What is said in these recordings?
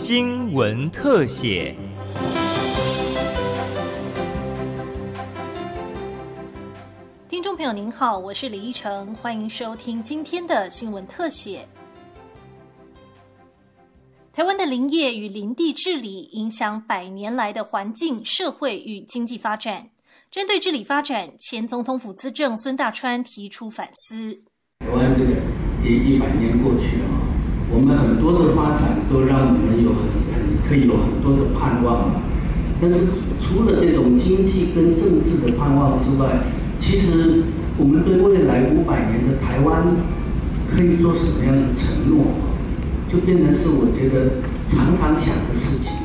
新闻特写。 听众朋友您好，我是李依晨，欢迎收听今天的新闻特写。台湾的林业与林地治理影响100年来的环境、社会与经济发展。针对治理发展，前总统府资政孙大川提出反思。 台湾这个100年过去了，我们很多的发展都让我们可以有很多的盼望，但是除了这种经济跟政治的盼望之外，其实我们对未来500年的台湾可以做什么样的承诺，就变成是我觉得常常想的事情。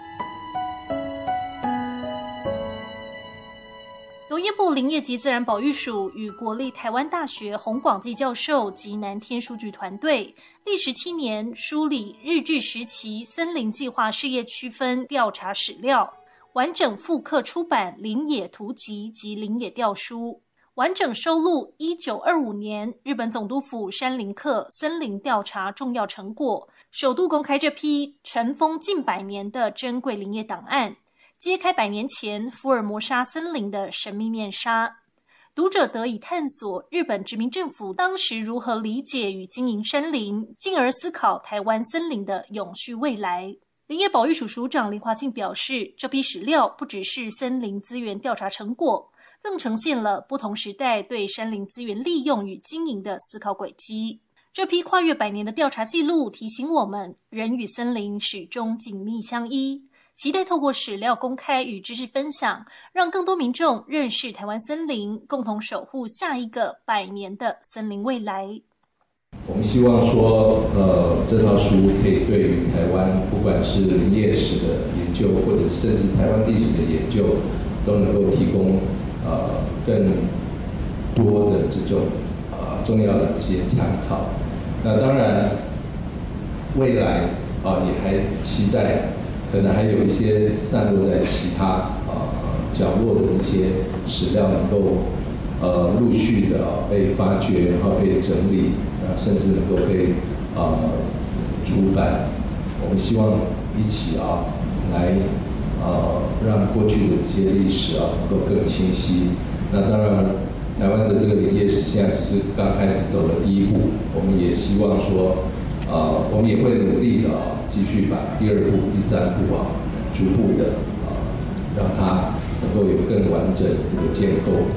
农业部林业及自然保育署与国立台湾大学洪广济教授及南天数据团队历时7年梳理日治时期森林计划事业区分调查史料，完整复刻出版林野图集及林野调书，完整收录1925年日本总督府山林课森林调查重要成果，首度公开这批尘封近100年的珍贵林业档案，揭开100年前福尔摩沙森林的神秘面纱，读者得以探索日本殖民政府当时如何理解与经营山林，进而思考台湾森林的永续未来。林业保育署署长林华庆表示，这批史料不只是森林资源调查成果，更呈现了不同时代对山林资源利用与经营的思考轨迹。这批跨越100年的调查记录提醒我们，人与森林始终紧密相依，期待透过史料公开与知识分享，让更多民众认识台湾森林，共同守护下一个100年的森林未来。 我们希望说，这套书可以对于台湾不管是林业史的研究，或者甚至台湾历史的研究，都能够提供更多的这种重要的这些参考。那当然，未来也还期待。可能还有一些散落在其他角落的这些史料能够陆续的被发掘，然后被整理，甚至能够被出版。我们希望一起来让过去的这些历史能够更清晰。那当然，台湾的这个林业史现在只是刚开始走了第一步，我们也希望说我们也会努力的继续把第2步、第3步逐步的让它能够有更完整的这个建构。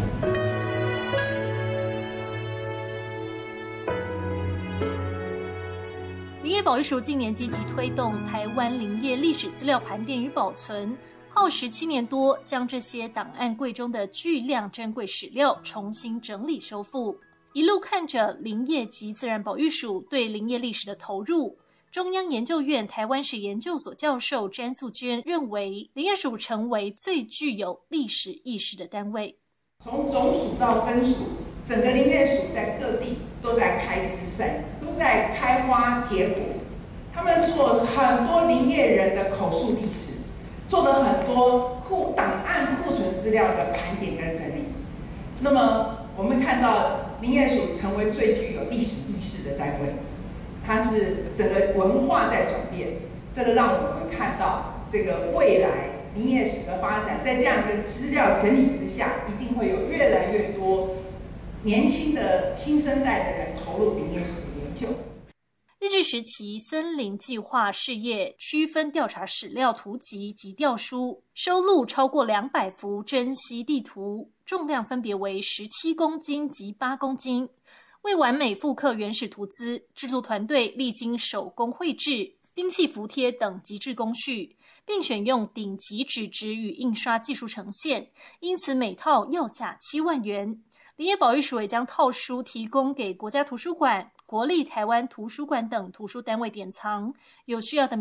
林业保育署近年积极推动台湾林业历史资料盘点与保存，耗时7年多，将这些档案柜中的巨量珍贵史料重新整理修复。一路看着林业及自然保育署对林业历史的投入，中央研究院台湾史研究所教授詹素娟认为，林业署成为最具有历史意识的单位。 从总署到分署，整个林业署在各地都在开枝散，都在开花结果。他们做很多林业人的口述历史，做了很多档案库存资料的盘点跟整理。那么我们看到林业署成为最具有历史意识的单位，它是整个文化在转变，这个让我们看到这个未来林业史的发展，在这样的资料整理之下，一定会有越来越多年轻的新生代的人投入林业史的研究。 日治时期森林计划事业区分调查史料图集及调书，收录超过200幅珍稀地图，重量分别为17公斤及8公斤。为完美复刻原始图资，制作团队历经手工绘制、精细服贴等极致工序，并选用顶级纸质与印刷技术呈现，因此每套要价7万元。林业保育署也将套书提供给国家图书馆、国立台湾图书馆等图书单位典藏，有需要的